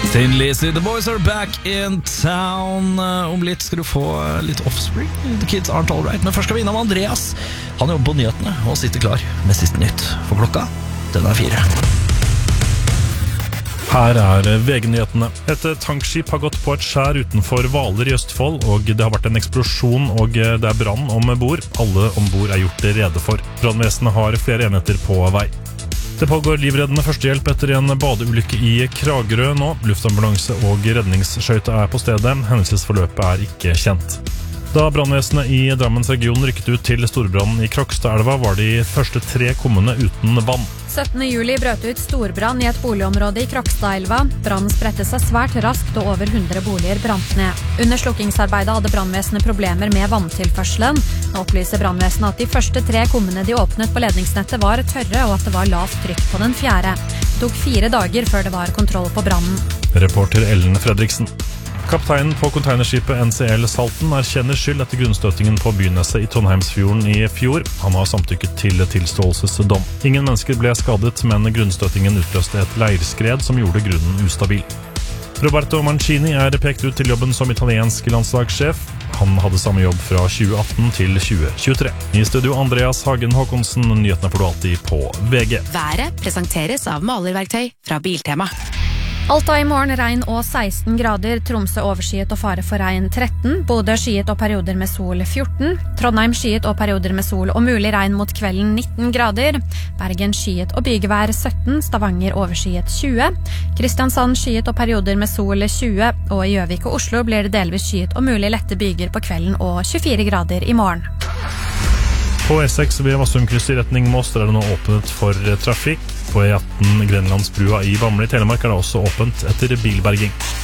Thin Lizzy, The Boys Are Back in Town. Om litt skal du få litt Offspring. The Kids Aren't All Right. Men først skal vi innom Andreas. Han jobber på nyhetene og sitter klar med siste nytt. For klokka, den er 4. Her er VG-nyhetene. Et tankskip har gått på et skjær utenfor Hvaler i Østfold, og det har vært en eksplosjon, og det er brann ombord. Alle ombord er gjort rede for. Brannvesenet har flere enheter på vei. Det pågår livreddende førstehjelp etter en badeulykke i Kragerø nå. Luftambulanse og redningsskøyte er på stedet. Hendelsesforløpet er ikke kjent. Da brannvesenet i Drammensregionen rykket ut til storbrannen i Krokstadelva, var de første 3 kommunene uten vann. 17. juli brøt ut storbrann i et boligområde i Krokstadelva. Brannen spredte seg svært raskt, og over 100 boliger brant ned. Under slukkingsarbeidet hadde brannvesenet problemer med vanntilførselen. Nå opplyser brannvesenet at de første 3 kummene de åpnet på ledningsnettet var tørre, og at det var lavt trykk på den 4. Det tok 4 dager før det var kontroll på brannen. Reporter Ellen Fredriksen. Kapteinen på containerskipet NCL Salten erkjenner skyld etter grunnstøtingen på Byneset i Trondheimsfjorden i fjor. Han har samtykket til tilståelsesdom. Ingen mennesker ble skadet, men grunnstøtingen utløste et leirskred som gjorde grunnen ustabil. Roberto Mancini er pekt ut til jobben som italiensk landslagssjef. Han hadde samme jobb fra 2018 til 2023. I studio Andreas Hagen Håkonsen, nyhetene får du alltid på VG. Været presenteres av malerverktøy fra Biltema. Alta i morgen regn og 16 grader, Tromsø overskyet og fare for regn 13, Bodø skyet og perioder med sol 14, Trondheim skyet og perioder med sol og mulig regn mot kvelden 19 grader, Bergen skyet og bygevær 17, Stavanger overskyet 20, Kristiansand skyet og perioder med sol 20, og i Gjøvik og Oslo blir det delvis skyet og mulig lette byger på kvelden og 24 grader i morgen. På E6 ved Vassumkryss i retning Moss er det nå åpnet for trafikk. På E18 Grenlandsbrua i Bamble i Telemark er det også åpent etter bilberging.